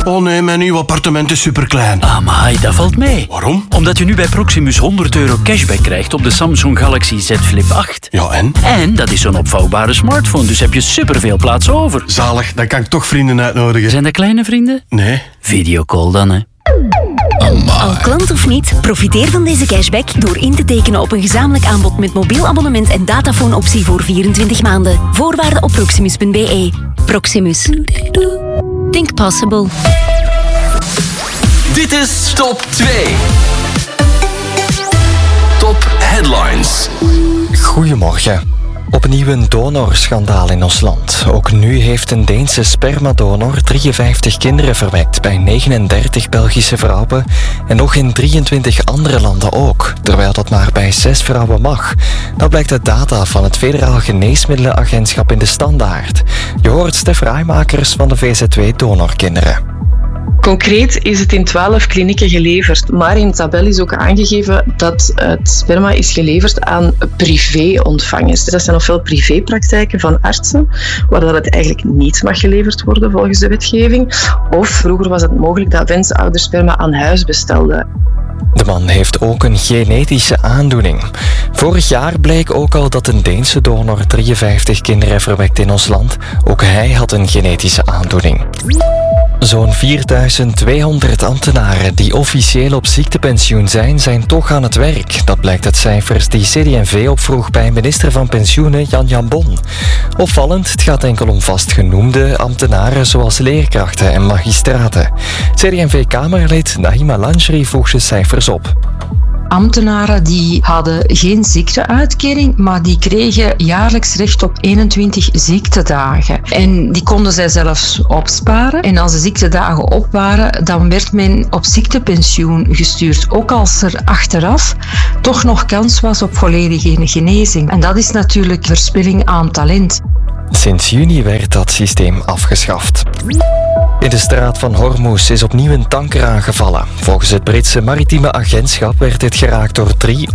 Oh nee, mijn nieuw appartement is superklein. Amai, dat valt mee. Waarom? Omdat je nu bij Proximus €100 cashback krijgt op de Samsung Galaxy Z Flip 8. Ja, en? En dat is zo'n opvouwbare smartphone, dus heb je superveel plaats over. Zalig, dan kan ik toch vrienden uitnodigen. Zijn dat kleine vrienden? Nee. Videocall dan, hè. Al klant of niet, profiteer van deze cashback door in te tekenen op een gezamenlijk aanbod met mobiel abonnement en datafoonoptie voor 24 maanden. Voorwaarden op proximus.be. Proximus. Think possible. Dit is Top 2. Top Headlines. Goedemorgen. Opnieuw een donorschandaal in ons land. Ook nu heeft een Deense spermadonor 53 kinderen verwekt bij 39 Belgische vrouwen en nog in 23 andere landen ook, terwijl dat maar bij 6 vrouwen mag. Dat blijkt uit data van het Federaal Geneesmiddelenagentschap in de Standaard. Je hoort Stef Raaimakers van de VZW Donorkinderen. Concreet is het in 12 klinieken geleverd, maar in de tabel is ook aangegeven dat het sperma is geleverd aan privéontvangers. Dat zijn ofwel privépraktijken van artsen, waar dat het eigenlijk niet mag geleverd worden volgens de wetgeving. Of vroeger was het mogelijk dat wensouders sperma aan huis bestelden. De man heeft ook een genetische aandoening. Vorig jaar bleek ook al dat een Deense donor 53 kinderen verwekt in ons land. Ook hij had een genetische aandoening. Zo'n 4200 ambtenaren die officieel op ziektepensioen zijn toch aan het werk. Dat blijkt uit cijfers die CD&V opvroeg bij minister van Pensioenen Jan Jambon. Opvallend, het gaat enkel om vastgenoemde ambtenaren zoals leerkrachten en magistraten. CD&V-Kamerlid Nahima Lanjri voegt de cijfers op. Ambtenaren die hadden geen ziekteuitkering, maar die kregen jaarlijks recht op 21 ziektedagen. En die konden zij zelfs opsparen. En als de ziektedagen op waren, dan werd men op ziektepensioen gestuurd. Ook als er achteraf toch nog kans was op volledige genezing. En dat is natuurlijk verspilling aan talent. Sinds juni werd dat systeem afgeschaft. In de straat van Hormuz is opnieuw een tanker aangevallen. Volgens het Britse maritieme agentschap werd dit geraakt door 3